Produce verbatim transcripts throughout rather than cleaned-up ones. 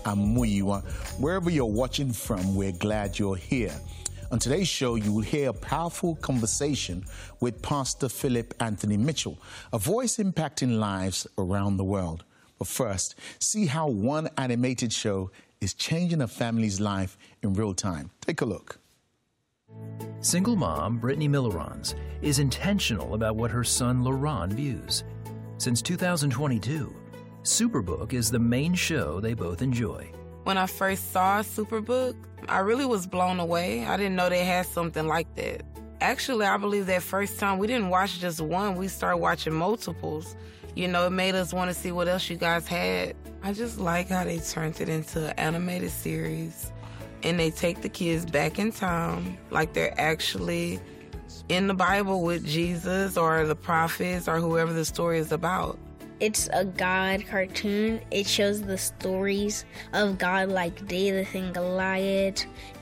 I'm Muyiwa. Wherever you're watching from, we're glad you're here. On today's show, you will hear a powerful conversation with Pastor Philip Anthony Mitchell, a voice impacting lives around the world. But first, see how one animated show is changing a family's life in real time. Take a look. Single mom Brittany Millerons is intentional about what her son Laron views. Since two thousand twenty-two, Superbook is the main show they both enjoy. When I first saw Superbook, I really was blown away. I didn't know they had something like that. Actually, I believe that first time we didn't watch just one, we started watching multiples. You know, it made us want to see what else you guys had. I just like how they turned it into an animated series. And they take the kids back in time like they're actually in the Bible with Jesus or the prophets or whoever the story is about. It's a God cartoon. It shows the stories of God like David and Goliath,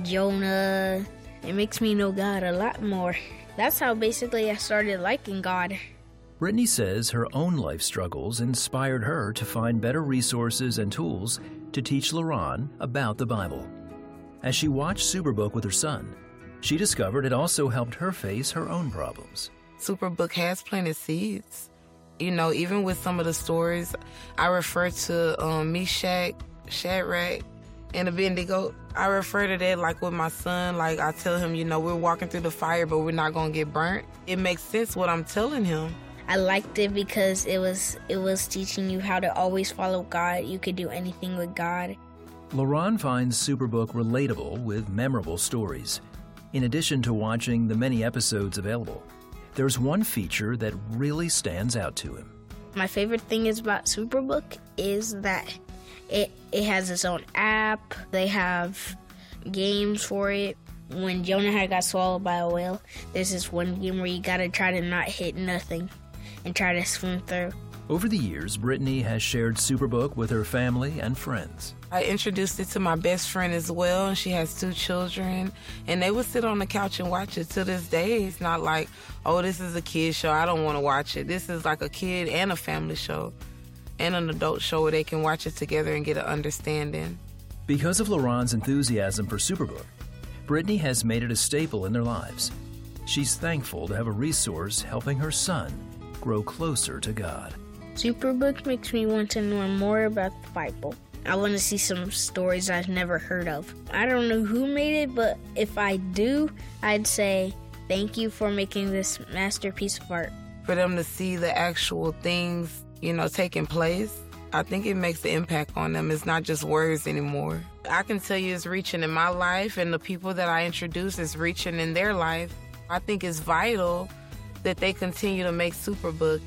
Jonah. It makes me know God a lot more. That's how basically I started liking God. Brittany says her own life struggles inspired her to find better resources and tools to teach Laron about the Bible. As she watched Superbook with her son, she discovered it also helped her face her own problems. Superbook has planted seeds. You know, even with some of the stories, I refer to um, Meshach, Shadrach, and Abednego. I refer to that like with my son. Like I tell him, you know, we're walking through the fire, but we're not going to get burnt. It makes sense what I'm telling him. I liked it because it was it was teaching you how to always follow God. You could do anything with God. Laron finds Superbook relatable with memorable stories. In addition to watching the many episodes available, there's one feature that really stands out to him. My favorite thing is about Superbook is that it it has its own app. They have games for it. When Jonah had got swallowed by a whale, there's this one game where you gotta try to not hit nothing and try to swim through. Over the years, Brittany has shared Superbook with her family and friends. I introduced it to my best friend as well, and she has two children, and they would sit on the couch and watch it. To this day, it's not like, oh, this is a kid show, I don't want to watch it. This is like a kid and a family show and an adult show where they can watch it together and get an understanding. Because of Laron's enthusiasm for Superbook, Brittany has made it a staple in their lives. She's thankful to have a resource helping her son grow closer to God. Superbook makes me want to know more about the Bible. I want to see some stories I've never heard of. I don't know who made it, but if I do, I'd say thank you for making this masterpiece of art. For them to see the actual things, you know, taking place, I think it makes an impact on them. It's not just words anymore. I can tell you it's reaching in my life, and the people that I introduce is reaching in their life. I think it's vital that they continue to make Superbook.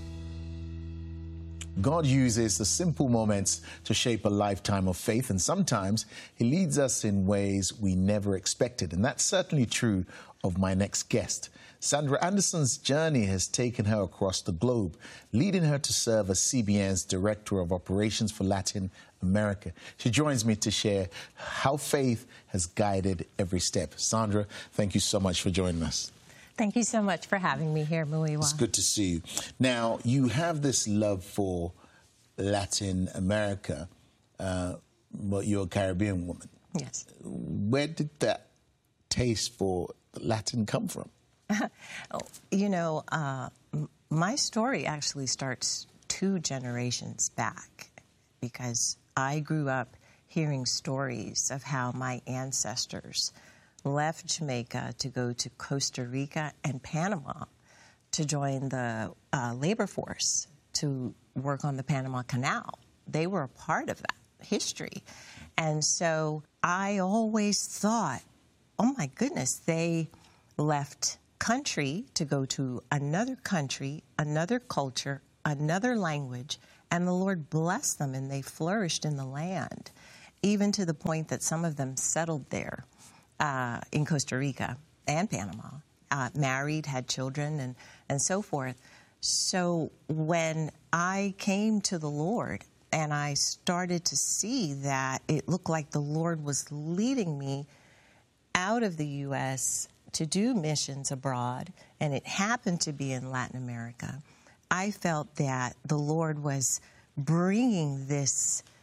God uses the simple moments to shape a lifetime of faith, and sometimes he leads us in ways we never expected. And that's certainly true of my next guest. Sandra Anderson's journey has taken her across the globe, leading her to serve as C B N's Director of Operations for Latin America. She joins me to share how faith has guided every step. Sandra, thank you so much for joining us. Thank you so much for having me here, Muyiwa. It's good to see you. Now, you have this love for Latin America, uh, but you're a Caribbean woman. Yes. Where did that taste for Latin come from? Oh, you know, uh, my story actually starts two generations back because I grew up hearing stories of how my ancestors left Jamaica to go to Costa Rica and Panama to join the uh, labor force to work on the Panama Canal. They were a part of that history. And so I always thought, oh my goodness, they left country to go to another country, another culture, another language, and the Lord blessed them and they flourished in the land, even to the point that some of them settled there. Uh, in Costa Rica and Panama, uh, married, had children, and, and so forth. So when I came to the Lord and I started to see that it looked like the Lord was leading me out of the U S to do missions abroad, and it happened to be in Latin America, I felt that the Lord was bringing this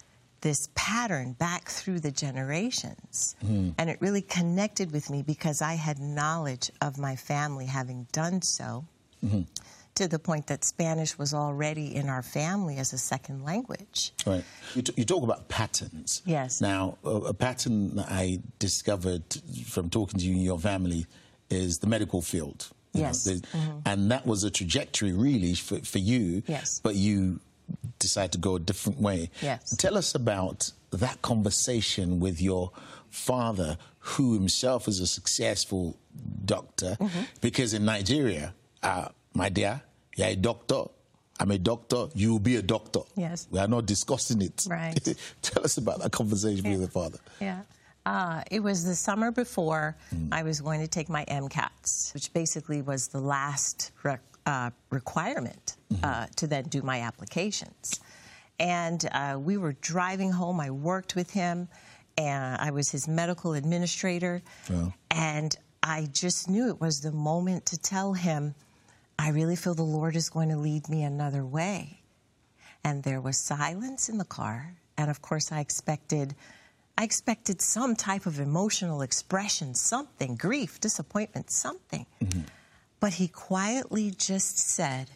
this pattern back through the generations. Mm. And it really connected with me because I had knowledge of my family having done so, mm-hmm. to the point that Spanish was already in our family as a second language. Right. You, t- you talk about patterns. Yes. Now, a, a pattern that I discovered from talking to you and your family is the medical field. You yes. know, mm-hmm. And that was a trajectory, really, for, for you. Yes. But you decided to go a different way. Yes. Tell us about that conversation with your father, who himself is a successful doctor, mm-hmm. because in Nigeria, uh, my dear, you're a doctor, I'm a doctor, you will be a doctor. Yes. We are not discussing it. Right. Tell us about that conversation yeah. with your father. Yeah. Uh, it was the summer before mm. I was going to take my MCATs, which basically was the last re- uh, requirement mm-hmm. uh, to then do my applications. And uh, we were driving home. I worked with him, and I was his medical administrator. Oh. And I just knew it was the moment to tell him, I really feel the Lord is going to lead me another way. And there was silence in the car. And, of course, I expected... I expected some type of emotional expression, something, grief, disappointment, something. Mm-hmm. But he quietly just said,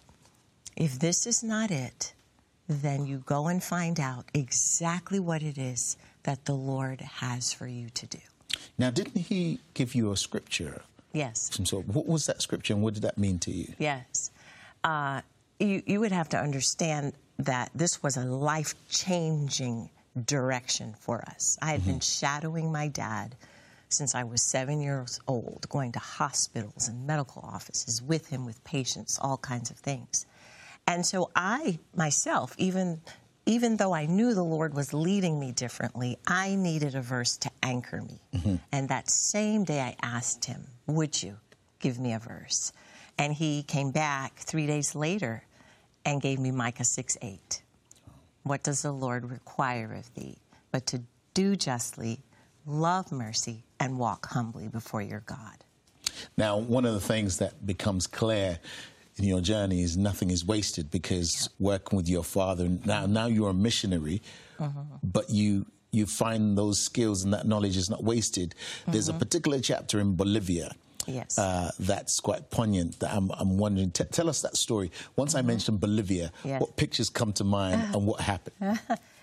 if this is not it, then you go and find out exactly what it is that the Lord has for you to do. Now, didn't he give you a scripture? Yes. Some sort of, what was that scripture and what did that mean to you? Yes. Uh, you, you would have to understand that this was a life-changing direction for us. I had mm-hmm. been shadowing my dad since I was seven years old, going to hospitals and medical offices with him, with patients, all kinds of things. And so I, myself, even, even though I knew the Lord was leading me differently, I needed a verse to anchor me. Mm-hmm. And that same day I asked him, would you give me a verse? And he came back three days later and gave me Micah six eight. What does the Lord require of thee but to do justly, love mercy, and walk humbly before your God? Now, one of the things that becomes clear in your journey is nothing is wasted, because yeah. working with your father, now now you're a missionary, mm-hmm. but you you find those skills and that knowledge is not wasted. Mm-hmm. There's a particular chapter in Bolivia Yes. Uh, that's quite poignant. That I'm, I'm wondering, t- tell us that story. Once mm-hmm. I mentioned Bolivia, yes. what pictures come to mind and what happened?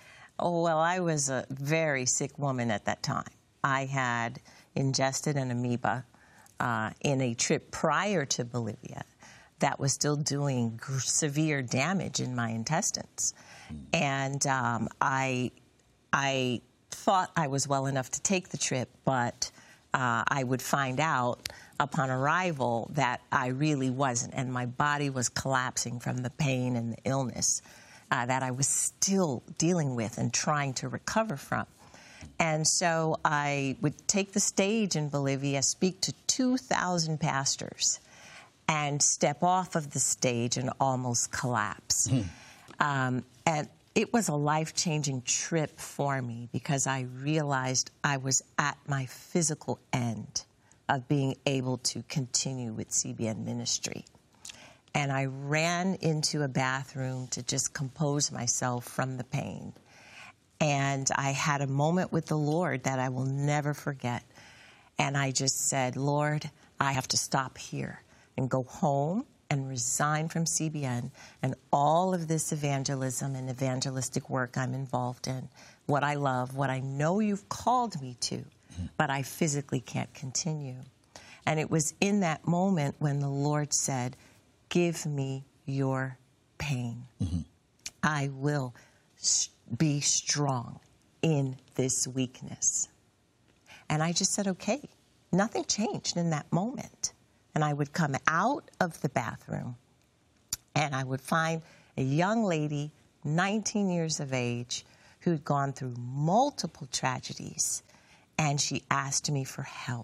Oh, well, I was a very sick woman at that time. I had ingested an amoeba uh, in a trip prior to Bolivia that was still doing g- severe damage in my intestines. Mm. And um, I, I thought I was well enough to take the trip, but uh, I would find out upon arrival that I really wasn't, and my body was collapsing from the pain and the illness uh, that I was still dealing with and trying to recover from. And so I would take the stage in Bolivia, speak to two thousand pastors, and step off of the stage and almost collapse. Mm. Um, and it was a life-changing trip for me because I realized I was at my physical end of being able to continue with C B N ministry. And I ran into a bathroom to just compose myself from the pain. And I had a moment with the Lord that I will never forget. And I just said, Lord, I have to stop here and go home and resign from C B N and all of this evangelism and evangelistic work I'm involved in, what I love, what I know you've called me to, but I physically can't continue. And it was in that moment when the Lord said, give me your pain. Mm-hmm. I will be strong in this weakness. And I just said, okay. Nothing changed in that moment. And I would come out of the bathroom and I would find a young lady, nineteen years of age, who'd gone through multiple tragedies. And she asked me for help.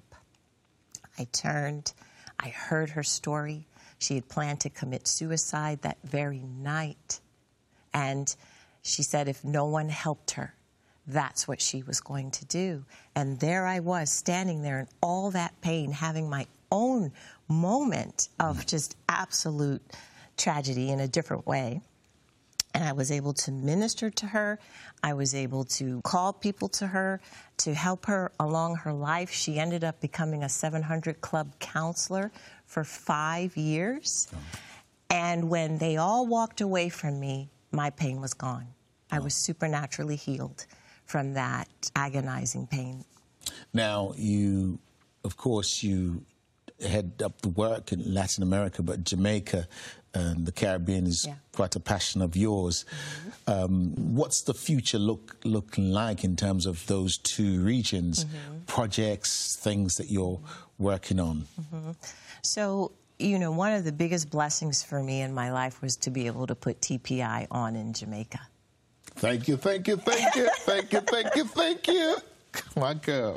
I turned, I heard her story. She had planned to commit suicide that very night. And she said if no one helped her, that's what she was going to do. And there I was, standing there in all that pain, having my own moment of just absolute tragedy in a different way. And I was able to minister to her. I was able to call people to her to help her along her life. She ended up becoming a seven hundred Club counselor for five years. Oh. And when they all walked away from me, my pain was gone. Oh. I was supernaturally healed from that agonizing pain. Now, you, of course, you head up the work in Latin America, but Jamaica and the Caribbean is yeah. quite a passion of yours. Mm-hmm. um, what's the future look looking like in terms of those two regions, mm-hmm. projects, things that you're working on? Mm-hmm. So, you know, one of the biggest blessings for me in my life was to be able to put T P I on in Jamaica. Thank you, thank you, thank you, thank you, thank you, thank you. My girl.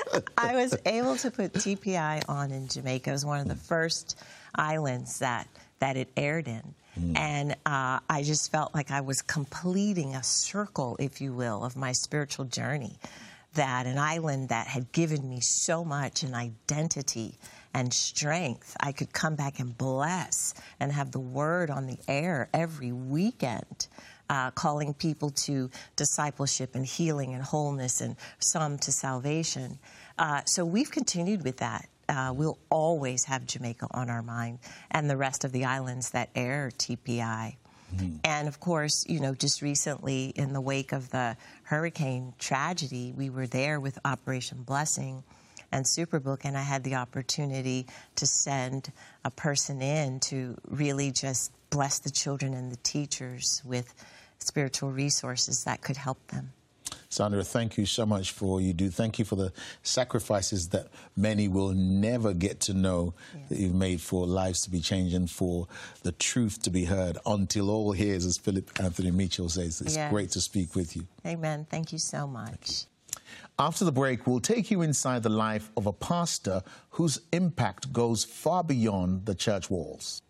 I was able to put T P I on in Jamaica. It was one of the first islands that that it aired in. Mm. And uh, I just felt like I was completing a circle, if you will, of my spiritual journey. That an island that had given me so much, an identity and strength, I could come back and bless and have the word on the air every weekend, uh, calling people to discipleship and healing and wholeness and some to salvation. Uh, so we've continued with that. Uh, we'll always have Jamaica on our mind and the rest of the islands that air T P I. Mm-hmm. And, of course, you know, just recently in the wake of the hurricane tragedy, we were there with Operation Blessing and Superbook, and I had the opportunity to send a person in to really just bless the children and the teachers with spiritual resources that could help them. Sandra, thank you so much for what you do. Thank you for the sacrifices that many will never get to know yes. that you've made for lives to be changed and for the truth to be heard until all hears, as Philip Anthony Mitchell says. It's yes. great to speak with you. Amen. Thank you so much. After the break, we'll take you inside the life of a pastor whose impact goes far beyond the church walls.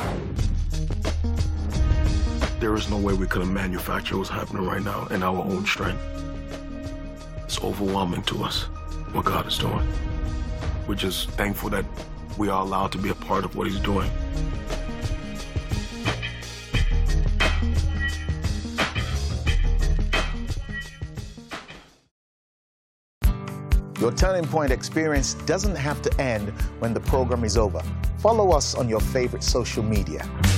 There is no way we could have manufactured what's happening right now in our own strength. It's overwhelming to us, what God is doing. We're just thankful that we are allowed to be a part of what he's doing. Your Turning Point experience doesn't have to end when the program is over. Follow us on your favorite social media.